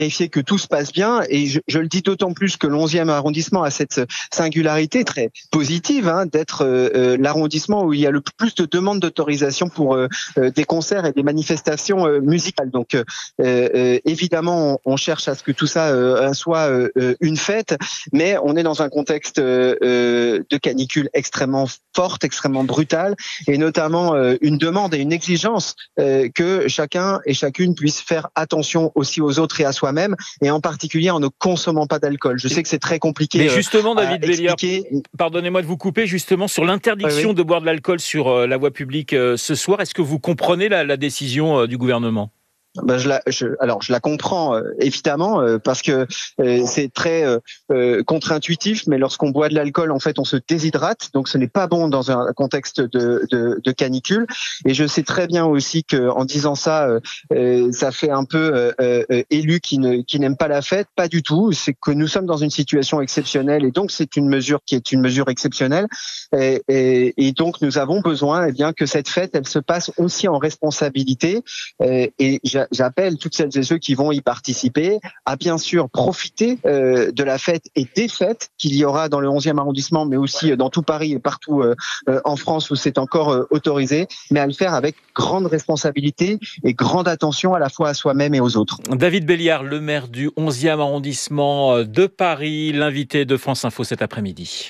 vérifier que tout se passe bien. Et je le dis d'autant plus que le 11e arrondissement a cette singularité très positive d'être l'arrondissement où il y a le plus de demandes d'autorisation pour des concerts et des manifestations musicales. Donc évidemment, on cherche à ce que tout ça soit une fête, mais on est dans un contexte de canicule extrêmement forte, extrêmement brutale, et notamment une demande et une exigence que chacun et chacune puisse faire attention aussi aux autres et à soi-même, et en particulier en ne consommant pas d'alcool. Je sais que c'est très compliqué. Mais justement, David Belliard, expliquer. Pardonnez-moi de vous couper, justement, sur l'interdiction de boire de l'alcool sur la voie publique ce soir. Est-ce que vous comprenez la décision du gouvernement ? Je la comprends évidemment parce que c'est très contre-intuitif, mais lorsqu'on boit de l'alcool, en fait, on se déshydrate, donc ce n'est pas bon dans un contexte de canicule. Et je sais très bien aussi que en disant ça, ça fait un peu élu qui n'aime pas la fête. Pas du tout. C'est que nous sommes dans une situation exceptionnelle, et donc c'est une mesure qui est une mesure exceptionnelle. Et donc nous avons besoin, que cette fête, elle se passe aussi en responsabilité. Et j'appelle toutes celles et ceux qui vont y participer à bien sûr profiter de la fête et des fêtes qu'il y aura dans le 11e arrondissement, mais aussi dans tout Paris et partout en France où c'est encore autorisé, mais à le faire avec grande responsabilité et grande attention à la fois à soi-même et aux autres. David Belliard, le maire du 11e arrondissement de Paris, l'invité de France Info cet après-midi.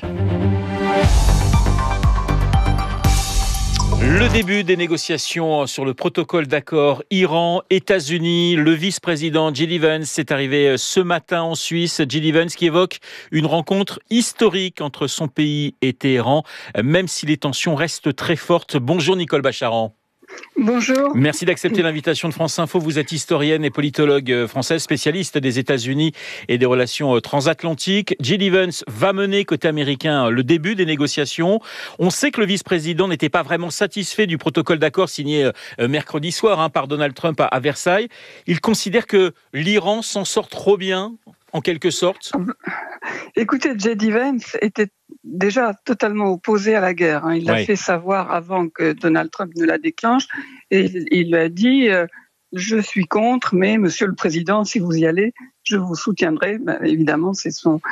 Le début des négociations sur le protocole d'accord Iran-États-Unis. Le vice-président Jill Evans est arrivé ce matin en Suisse. Jill Evans qui évoque une rencontre historique entre son pays et Téhéran, même si les tensions restent très fortes. Bonjour Nicole Bacharan. Bonjour. Merci d'accepter l'invitation de France Info. Vous êtes historienne et politologue française, spécialiste des États-Unis et des relations transatlantiques. Jill Evans va mener côté américain le début des négociations. On sait que le vice-président n'était pas vraiment satisfait du protocole d'accord signé mercredi soir par Donald Trump à Versailles. Il considère que l'Iran s'en sort trop bien, en quelque sorte. Écoutez, J.D. Vance était déjà totalement opposé à la guerre. Il l'a fait savoir avant que Donald Trump ne la déclenche. Et il a dit je suis contre, mais Monsieur le Président, si vous y allez, je vous soutiendrai. Évidemment, c'est son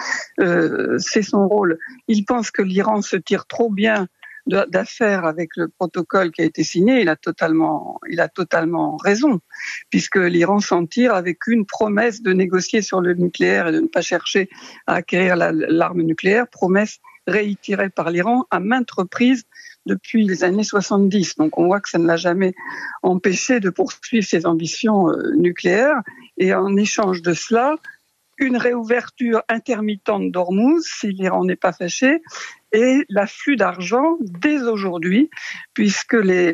rôle. Il pense que l'Iran se tire trop bien d'affaires avec le protocole qui a été signé. Il a totalement raison, puisque l'Iran s'en tire avec une promesse de négocier sur le nucléaire et de ne pas chercher à acquérir l'arme nucléaire, promesse réitérée par l'Iran à maintes reprises depuis les années 70. Donc on voit que ça ne l'a jamais empêché de poursuivre ses ambitions nucléaires. Et en échange de cela, une réouverture intermittente d'Ormuz, si l'Iran n'est pas fâché, et l'afflux d'argent dès aujourd'hui, puisque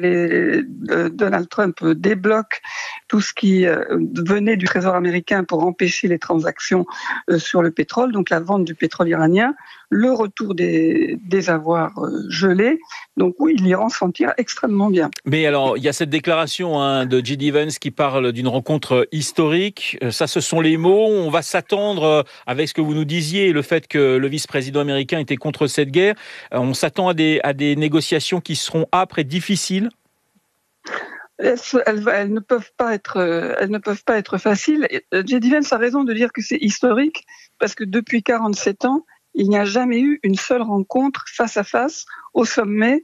Donald Trump débloque tout ce qui venait du Trésor américain pour empêcher les transactions sur le pétrole, donc la vente du pétrole iranien, le retour des avoirs gelés. Donc oui, l'Iran s'en tire extrêmement bien. Mais alors, il y a cette déclaration de J.D. Vance qui parle d'une rencontre historique. Ça, ce sont les mots. On va s'attendre, avec ce que vous nous disiez, le fait que le vice-président américain était contre cette guerre, on s'attend à des négociations qui seront âpres et difficiles. Elles ne peuvent pas être faciles. J.D. Vance a raison de dire que c'est historique, parce que depuis 47 ans, il n'y a jamais eu une seule rencontre face à face au sommet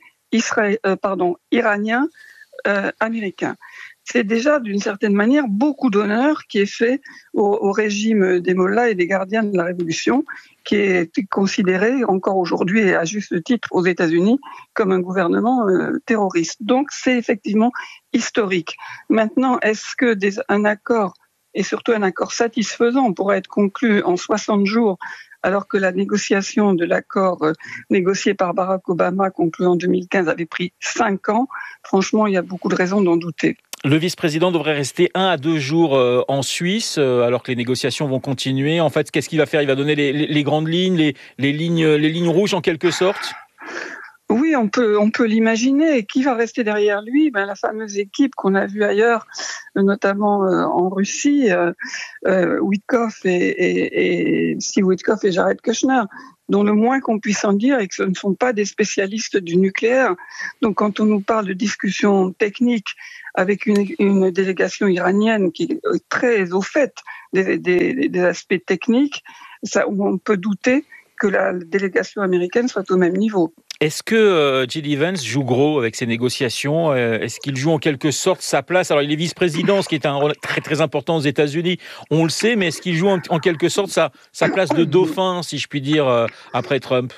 iranien-américain. C'est déjà d'une certaine manière beaucoup d'honneur qui est fait au régime des mollahs et des gardiens de la Révolution, qui est considéré encore aujourd'hui et à juste titre aux États-Unis comme un gouvernement terroriste. Donc c'est effectivement historique. Maintenant, est-ce que un accord, et surtout un accord satisfaisant, pourrait être conclu en 60 jours, alors que la négociation de l'accord négocié par Barack Obama, conclu en 2015, avait pris 5 ans? Franchement, il y a beaucoup de raisons d'en douter. Le vice-président devrait rester 1 à 2 jours en Suisse, alors que les négociations vont continuer. En fait, qu'est-ce qu'il va faire ? Il va donner les grandes lignes, les lignes rouges en quelque sorte ? Oui, on peut l'imaginer. Qui va rester derrière lui? La fameuse équipe qu'on a vue ailleurs, notamment en Russie, Witkoff et Steve Witkoff et Jared Kushner, dont le moins qu'on puisse en dire est que ce ne sont pas des spécialistes du nucléaire. Donc quand on nous parle de discussions techniques avec une délégation iranienne qui est très au fait des aspects techniques, on peut douter que la délégation américaine soit au même niveau. Est-ce que J.D. Vance joue gros avec ces négociations? Est-ce qu'il joue en quelque sorte sa place? Alors, il est vice-président, ce qui est un rôle très, très important aux États-Unis, on le sait, mais est-ce qu'il joue en quelque sorte sa place de dauphin, si je puis dire, après Trump?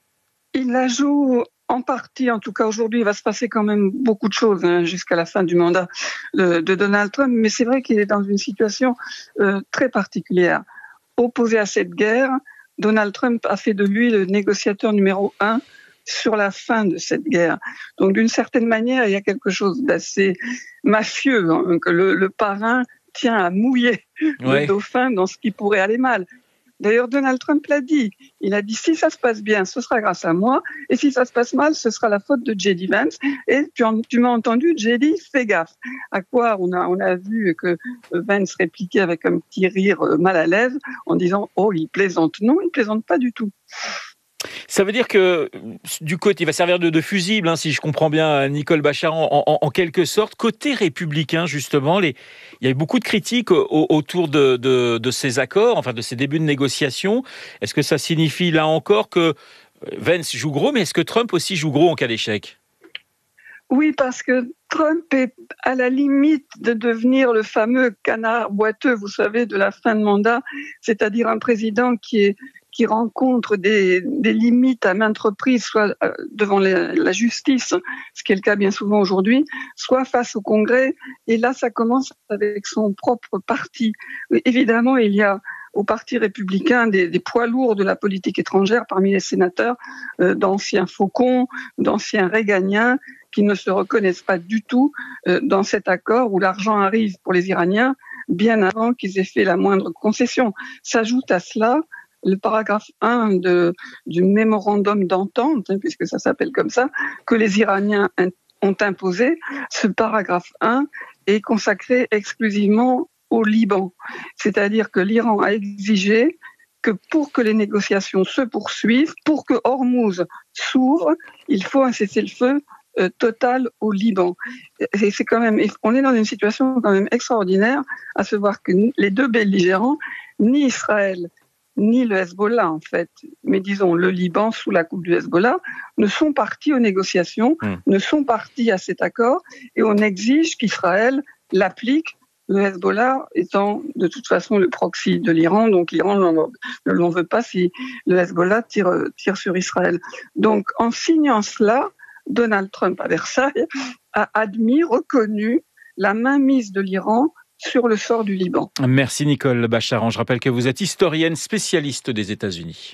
Il la joue en partie, en tout cas aujourd'hui. Il va se passer quand même beaucoup de choses jusqu'à la fin du mandat de Donald Trump, mais c'est vrai qu'il est dans une situation très particulière. Opposé à cette guerre, Donald Trump a fait de lui le négociateur numéro 1 sur la fin de cette guerre. Donc d'une certaine manière, il y a quelque chose d'assez mafieux, que le parrain tient à mouiller le dauphin dans ce qui pourrait aller mal. D'ailleurs, Donald Trump l'a dit. Il a dit, si ça se passe bien, ce sera grâce à moi, et si ça se passe mal, ce sera la faute de J.D. Vance. Et tu m'as entendu, J.D., fais gaffe. À quoi on a vu que Vance répliquait avec un petit rire mal à l'aise, en disant, oh, il plaisante. Non, il plaisante pas du tout. Ça veut dire que, du côté, il va servir de fusible, si je comprends bien, Nicole Bacharan, en quelque sorte. Côté républicain, justement, il y a eu beaucoup de critiques autour de ces accords, enfin de ces débuts de négociations. Est-ce que ça signifie, là encore, que Vance joue gros, mais est-ce que Trump aussi joue gros en cas d'échec? Oui, parce que Trump est à la limite de devenir le fameux canard boiteux, vous savez, de la fin de mandat, c'est-à-dire un président qui rencontre des limites à maintes reprises, soit devant la justice, ce qui est le cas bien souvent aujourd'hui, soit face au Congrès. Et là, ça commence avec son propre parti. Évidemment, il y a au Parti républicain des poids lourds de la politique étrangère parmi les sénateurs, d'anciens faucons, d'anciens réganiens, qui ne se reconnaissent pas du tout dans cet accord où l'argent arrive pour les Iraniens bien avant qu'ils aient fait la moindre concession. S'ajoute à cela le paragraphe 1 du mémorandum d'entente, puisque ça s'appelle comme ça, que les Iraniens ont imposé. Ce paragraphe 1 est consacré exclusivement au Liban. C'est-à-dire que l'Iran a exigé que pour que les négociations se poursuivent, pour que Hormuz s'ouvre, il faut un cessez-le-feu total au Liban. Et c'est quand même, on est dans une situation quand même extraordinaire à se voir que les deux belligérants, ni Israël ni le Hezbollah en fait, mais disons le Liban sous la coupe du Hezbollah, ne sont partis aux négociations, ne sont partis à cet accord, et on exige qu'Israël l'applique, le Hezbollah étant de toute façon le proxy de l'Iran, donc l'Iran ne l'en veut pas si le Hezbollah tire sur Israël. Donc en signant cela, Donald Trump à Versailles a admis, reconnu la mainmise de l'Iran sur le sort du Liban. Merci Nicole Bacharan. Je rappelle que vous êtes historienne spécialiste des États-Unis.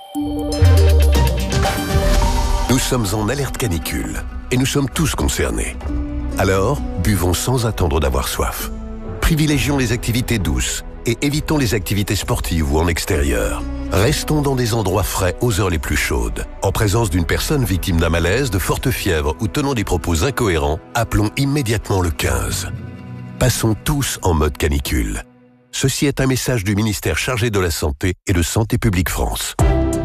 Nous sommes en alerte canicule et nous sommes tous concernés. Alors, buvons sans attendre d'avoir soif. Privilégions les activités douces et évitons les activités sportives ou en extérieur. Restons dans des endroits frais aux heures les plus chaudes. En présence d'une personne victime d'un malaise, de forte fièvre ou tenant des propos incohérents, appelons immédiatement le 15. Passons tous en mode canicule. Ceci est un message du ministère chargé de la Santé et de Santé publique France.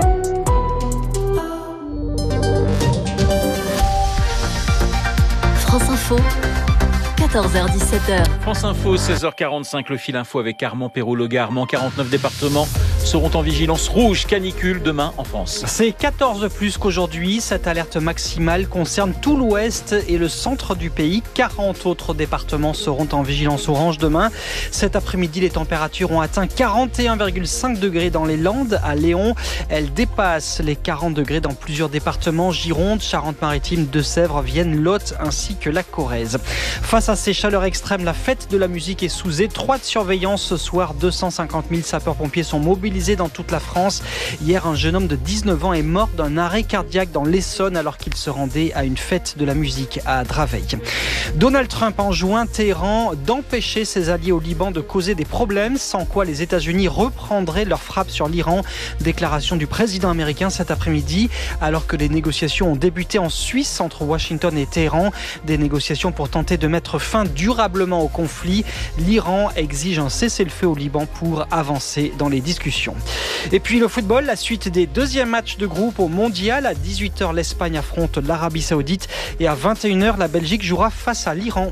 France Info, 14h-17h. France Info, 16h45, le fil info avec Armand Perrault-Loga. Armand, 49 départements seront en vigilance rouge canicule demain en France. C'est 14 de plus qu'aujourd'hui. Cette alerte maximale concerne tout l'ouest et le centre du pays. 40 autres départements seront en vigilance orange demain. Cet après-midi, les températures ont atteint 41,5 degrés dans les Landes, à Léon. Elles dépassent les 40 degrés dans plusieurs départements, Gironde, Charente-Maritime, Deux-Sèvres, Vienne, Lot ainsi que la Corrèze. Face à ces chaleurs extrêmes, la fête de la musique est sous étroite surveillance ce soir. 250 000 sapeurs-pompiers sont mobilisés dans toute la France. Hier, un jeune homme de 19 ans est mort d'un arrêt cardiaque dans l'Essonne alors qu'il se rendait à une fête de la musique à Draveil. Donald Trump enjoint Téhéran d'empêcher ses alliés au Liban de causer des problèmes, sans quoi les États-Unis reprendraient leur frappe sur l'Iran. Déclaration du président américain cet après-midi, alors que les négociations ont débuté en Suisse entre Washington et Téhéran. Des négociations pour tenter de mettre fin durablement au conflit. L'Iran exige un cessez-le-feu au Liban pour avancer dans les discussions. Et puis le football, la suite des deuxièmes matchs de groupe au Mondial. À 18h, l'Espagne affronte l'Arabie Saoudite et à 21h, la Belgique jouera face à l'Iran.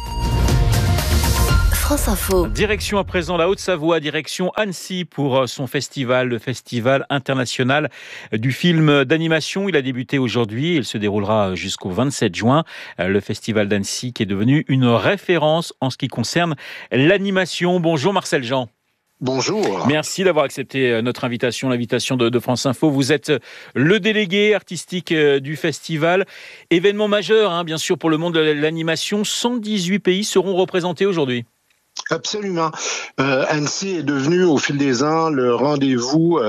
France Info. Direction à présent la Haute-Savoie, direction Annecy pour son festival, le Festival international du film d'animation. Il a débuté aujourd'hui, il se déroulera jusqu'au 27 juin. Le Festival d'Annecy qui est devenu une référence en ce qui concerne l'animation. Bonjour Marcel Jean. Bonjour. Merci d'avoir accepté notre invitation, l'invitation de France Info. Vous êtes le délégué artistique du festival. Événement majeur, bien sûr, pour le monde de l'animation. 118 pays seront représentés aujourd'hui. Absolument. Annecy est devenu au fil des ans le rendez-vous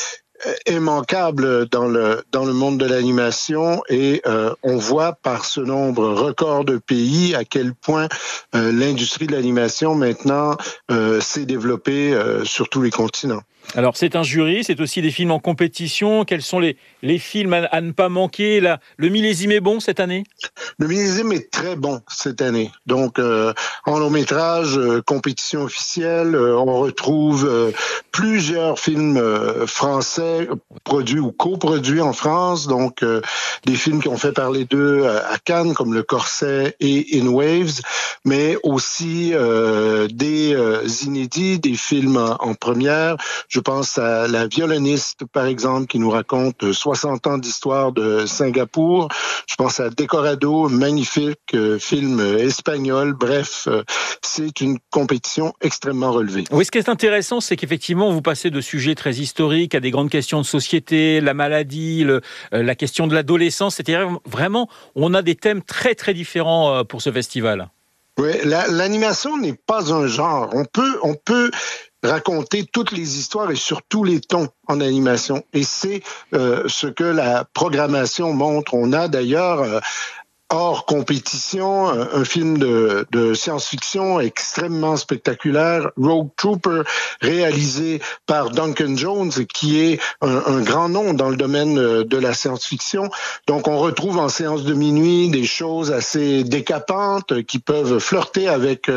immanquable dans le monde de l'animation et on voit par ce nombre record de pays à quel point l'industrie de l'animation maintenant s'est développée sur tous les continents. Alors c'est un jury, c'est aussi des films en compétition. Quels sont les films à ne pas manquer là? Le millésime est bon cette année? Le millésime est très bon cette année. Donc en long métrage, compétition officielle, on retrouve plusieurs films français produits ou coproduits en France. Donc des films qui ont fait parler d'eux à Cannes comme Le Corset et In Waves, mais aussi des inédits, des films en première. Je pense à La violoniste, par exemple, qui nous raconte 60 ans d'histoire de Singapour. Je pense à Decorado, magnifique film espagnol. Bref, c'est une compétition extrêmement relevée. Oui, ce qui est intéressant, c'est qu'effectivement, vous passez de sujets très historiques à des grandes questions de société, la maladie, la question de l'adolescence. C'est-à-dire vraiment, on a des thèmes très, très différents pour ce festival. Oui, l'animation n'est pas un genre. On peut raconter toutes les histoires et sur tous les tons en animation. Et c'est ce que la programmation montre. On a d'ailleurs hors compétition, un film de science-fiction extrêmement spectaculaire, Rogue Trooper, réalisé par Duncan Jones, qui est un grand nom dans le domaine de la science-fiction. Donc, on retrouve en séance de minuit des choses assez décapantes qui peuvent flirter avec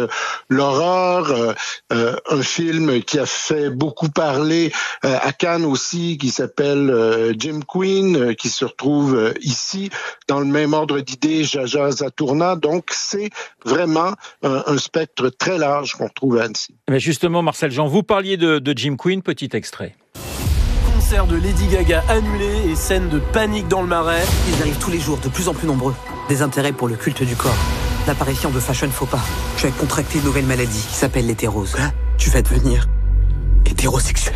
l'horreur. Un film qui a fait beaucoup parler à Cannes aussi, qui s'appelle Jim Queen, qui se retrouve ici dans le même ordre d'idées, Jaja Zatourna. Donc, c'est vraiment un spectre très large qu'on trouve à Annecy. Mais justement, Marcel Jean, vous parliez de Jim Queen, petit extrait. Concert de Lady Gaga annulé et scène de panique dans le Marais. Ils arrivent tous les jours, de plus en plus nombreux. Des intérêts pour le culte du corps. L'apparition de fashion faux pas. Je vais contracter une nouvelle maladie qui s'appelle l'hétérose. Tu vas devenir hétérosexuel.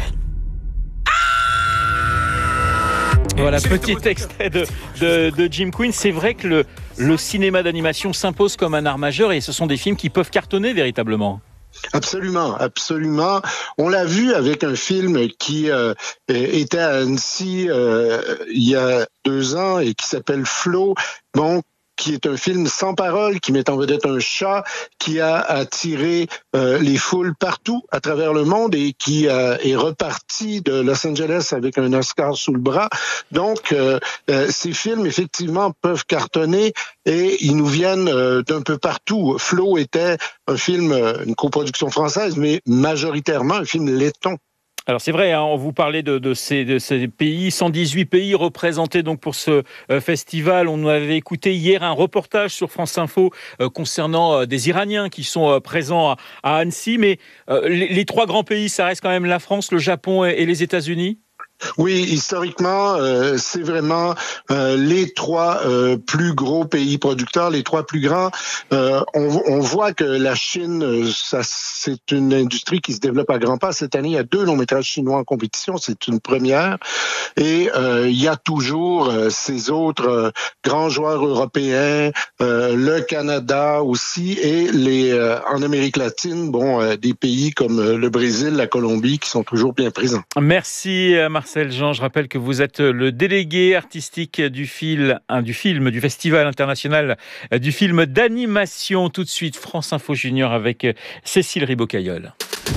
Voilà, petit extrait de Jim Queen. C'est vrai que le cinéma d'animation s'impose comme un art majeur et ce sont des films qui peuvent cartonner véritablement. Absolument, absolument. On l'a vu avec un film qui était à Annecy il y a 2 ans et qui s'appelle Flo. Bon, qui est un film sans parole, qui met en vedette un chat, qui a attiré les foules partout à travers le monde et qui est reparti de Los Angeles avec un Oscar sous le bras. Donc, ces films, effectivement, peuvent cartonner et ils nous viennent d'un peu partout. Flo était un film, une coproduction française, mais majoritairement un film laiton. Alors c'est vrai, on vous parlait de ces pays, 118 pays représentés donc pour ce festival. On avait écouté hier un reportage sur France Info concernant des Iraniens qui sont présents à Annecy. Mais les 3 grands pays, ça reste quand même la France, le Japon et les États-Unis ? Oui, historiquement, c'est vraiment les trois plus gros pays producteurs, les trois plus grands. On voit que la Chine, c'est une industrie qui se développe à grands pas. Cette année, il y a 2 longs-métrages chinois en compétition, c'est une première. Et il y a toujours ces autres grands joueurs européens, le Canada aussi, et en Amérique latine, des pays comme le Brésil, la Colombie, qui sont toujours bien présents. Merci Marcel Jean. Je rappelle que vous êtes le délégué artistique du Festival international du film d'animation. Tout de suite, France Info Junior avec Cécile Ribaud-Cailleul.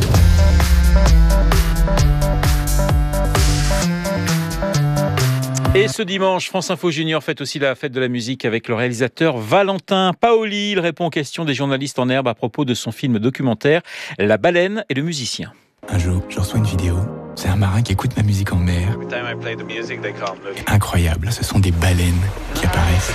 Et ce dimanche, France Info Junior fête aussi la fête de la musique avec le réalisateur Valentin Paoli. Il répond aux questions des journalistes en herbe à propos de son film documentaire La baleine et le musicien. Un jour, je reçois une vidéo. C'est un marin qui écoute ma musique en mer. Incroyable, ce sont des baleines qui apparaissent.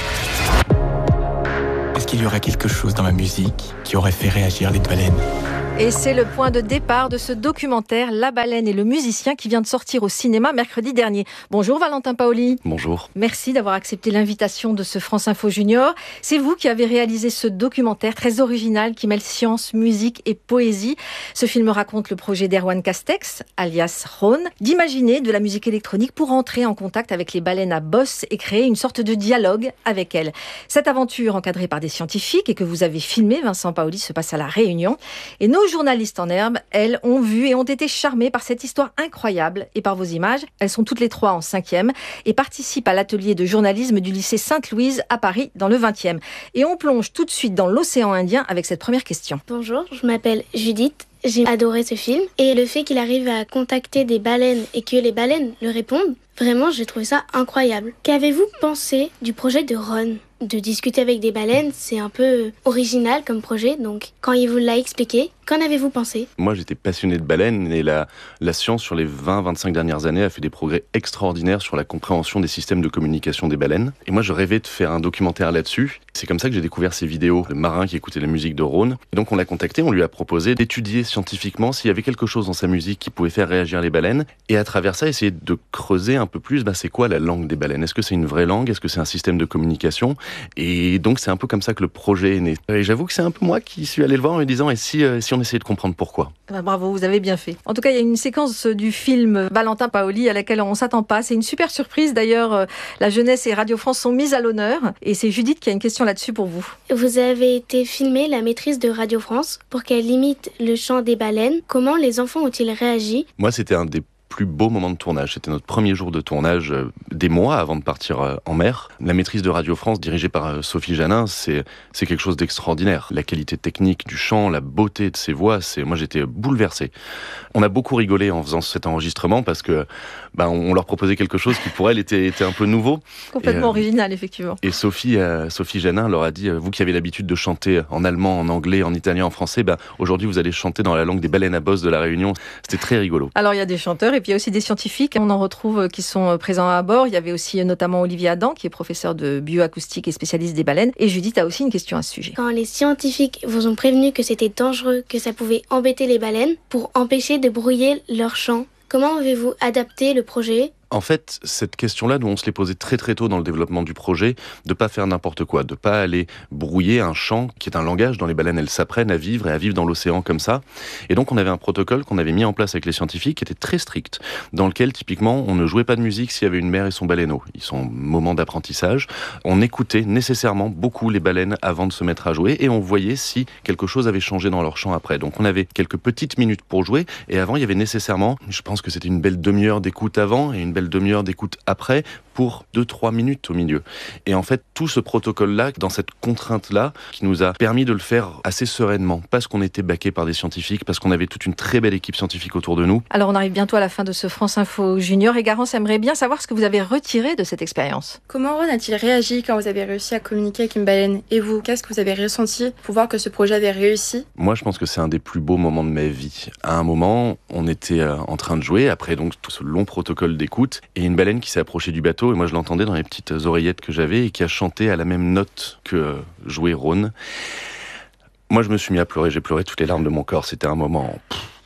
Est-ce qu'il y aurait quelque chose dans ma musique qui aurait fait réagir les baleines ? Et c'est le point de départ de ce documentaire La baleine et le musicien qui vient de sortir au cinéma mercredi dernier. Bonjour Valentin Paoli. Bonjour. Merci d'avoir accepté l'invitation de ce France Info Junior. C'est vous qui avez réalisé ce documentaire très original qui mêle science, musique et poésie. Ce film raconte le projet d'Erwan Castex, alias Rhône, d'imaginer de la musique électronique pour entrer en contact avec les baleines à bosse et créer une sorte de dialogue avec elles. Cette aventure encadrée par des scientifiques et que vous avez filmée, Vincent Paoli, se passe à La Réunion. Et nos journalistes en herbe, elles, ont vu et ont été charmées par cette histoire incroyable et par vos images. Elles sont toutes les 3 en 5e et participent à l'atelier de journalisme du lycée Sainte-Louise à Paris dans le 20e. Et on plonge tout de suite dans l'océan Indien avec cette première question. Bonjour, je m'appelle Judith. J'ai adoré ce film et le fait qu'il arrive à contacter des baleines et que les baleines le répondent, vraiment j'ai trouvé ça incroyable. Qu'avez-vous pensé du projet de Rhône ? De discuter avec des baleines, c'est un peu original comme projet, donc quand il vous l'a expliqué, qu'en avez-vous pensé ? Moi j'étais passionné de baleines et la science sur les 20-25 dernières années a fait des progrès extraordinaires sur la compréhension des systèmes de communication des baleines. Et moi je rêvais de faire un documentaire là-dessus. C'est comme ça que j'ai découvert ces vidéos, le marin qui écoutait la musique de Rhône. Et donc on l'a contacté, on lui a proposé d'étudier scientifiquement s'il y avait quelque chose dans sa musique qui pouvait faire réagir les baleines. Et à travers ça, essayer de creuser un peu plus, c'est quoi la langue des baleines ? Est-ce que c'est une vraie langue ? Est-ce que c'est un système de communication ? Et donc c'est un peu comme ça que le projet est né. Et j'avoue que c'est un peu moi qui suis allé le voir en me disant et si on essayait de comprendre pourquoi ? Bravo, vous avez bien fait. En tout cas, il y a une séquence du film Valentin Paoli à laquelle on ne s'attend pas. C'est une super surprise. D'ailleurs, la jeunesse et Radio France sont mises à l'honneur. Et c'est Judith qui a une question là-dessus pour vous. Vous avez été filmer la maîtrise de Radio France pour qu'elle imite le chant des baleines. Comment les enfants ont-ils réagi ? Moi, c'était un des plus beau moment de tournage. C'était notre premier jour de tournage, des mois avant de partir en mer. La maîtrise de Radio France, dirigée par Sophie Janin, c'est quelque chose d'extraordinaire. La qualité technique du chant, la beauté de ses voix, moi j'étais bouleversé. On a beaucoup rigolé en faisant cet enregistrement parce que on leur proposait quelque chose qui pour elle était un peu nouveau. Complètement original, effectivement. Et Sophie Janin leur a dit, vous qui avez l'habitude de chanter en allemand, en anglais, en italien, en français, aujourd'hui vous allez chanter dans la langue des baleines à bosse de La Réunion. C'était très rigolo. Alors il y a des chanteurs et puis il y a aussi des scientifiques. On en retrouve qui sont présents à bord. Il y avait aussi notamment Olivier Adam, qui est professeur de bioacoustique et spécialiste des baleines. Et Judith a aussi une question à ce sujet. Quand les scientifiques vous ont prévenu que c'était dangereux, que ça pouvait embêter les baleines, pour empêcher de brouiller leur chant, comment avez-vous adapté le projet ? En fait, cette question-là, nous on se l'est posée très très tôt dans le développement du projet, de pas faire n'importe quoi, de pas aller brouiller un chant qui est un langage dont les baleines elles s'apprennent à vivre et à vivre dans l'océan comme ça. Et donc on avait un protocole qu'on avait mis en place avec les scientifiques qui était très strict, dans lequel typiquement on ne jouait pas de musique s'il y avait une mère et son baleineau. Ils sont en moment d'apprentissage. On écoutait nécessairement beaucoup les baleines avant de se mettre à jouer et on voyait si quelque chose avait changé dans leur chant après. Donc on avait quelques petites minutes pour jouer et avant il y avait nécessairement, je pense que c'était une belle demi-heure d'écoute avant et une belle demi-heure d'écoute après pour 2-3 minutes au milieu. Et en fait, tout ce protocole-là, dans cette contrainte-là, qui nous a permis de le faire assez sereinement, parce qu'on était baqué par des scientifiques, parce qu'on avait toute une très belle équipe scientifique autour de nous. Alors on arrive bientôt à la fin de ce France Info Junior et Garance aimerait bien savoir ce que vous avez retiré de cette expérience. Comment Rhône a-t-il réagi quand vous avez réussi à communiquer avec une baleine ? Et vous, qu'est-ce que vous avez ressenti pour voir que ce projet avait réussi ? Moi, je pense que c'est un des plus beaux moments de ma vie. À un moment, on était en train de jouer, après donc tout ce long protocole d'écoute, et une baleine qui s'est approchée du bateau, et moi je l'entendais dans les petites oreillettes que j'avais, et qui a chanté à la même note que jouait Rhône. Moi je me suis mis à pleurer, j'ai pleuré toutes les larmes de mon corps, c'était un moment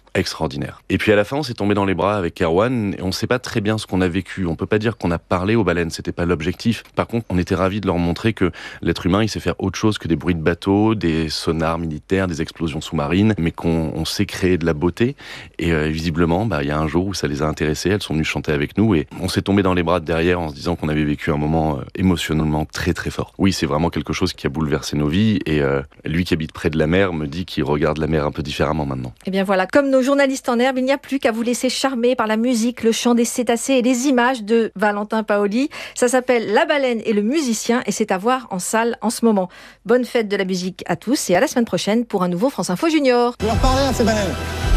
Extraordinaire. Et puis à la fin, on s'est tombé dans les bras avec Erwan et on ne sait pas très bien ce qu'on a vécu. On peut pas dire qu'on a parlé aux baleines, c'était pas l'objectif. Par contre, on était ravis de leur montrer que l'être humain, il sait faire autre chose que des bruits de bateaux, des sonars militaires, des explosions sous-marines, mais qu'on sait créer de la beauté. Et visiblement, il y a un jour où ça les a intéressés, elles sont venues chanter avec nous et on s'est tombé dans les bras de derrière en se disant qu'on avait vécu un moment émotionnellement très très fort. Oui, c'est vraiment quelque chose qui a bouleversé nos vies et lui qui habite près de la mer me dit qu'il regarde la mer un peu différemment maintenant. Et bien voilà, comme nos journalistes en herbe, il n'y a plus qu'à vous laisser charmer par la musique, le chant des cétacés et les images de Valentin Paoli. Ça s'appelle La baleine et le musicien et c'est à voir en salle en ce moment. Bonne fête de la musique à tous et à la semaine prochaine pour un nouveau France Info Junior. Je vais leur parler à ces baleines.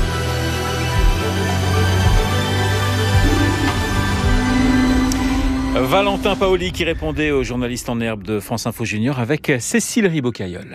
Valentin Paoli qui répondait aux journalistes en herbe de France Info Junior avec Cécile Ribaud-Cailleul.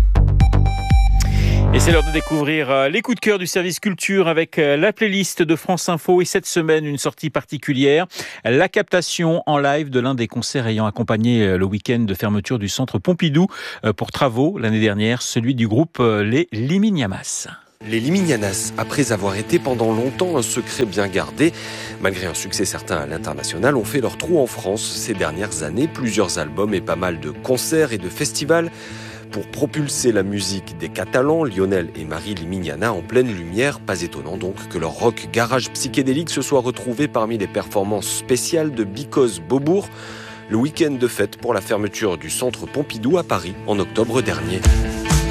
Et c'est l'heure de découvrir les coups de cœur du service culture avec la playlist de France Info et cette semaine une sortie particulière, la captation en live de l'un des concerts ayant accompagné le week-end de fermeture du centre Pompidou pour travaux l'année dernière, celui du groupe Les Limignamas. Les Limignanas, après avoir été pendant longtemps un secret bien gardé, malgré un succès certain à l'international, ont fait leur trou en France ces dernières années, plusieurs albums et pas mal de concerts et de festivals pour propulser la musique des Catalans, Lionel et Marie Limignana en pleine lumière. Pas étonnant donc que leur rock garage psychédélique se soit retrouvé parmi les performances spéciales de Because Beaubourg, le week-end de fête pour la fermeture du centre Pompidou à Paris en octobre dernier.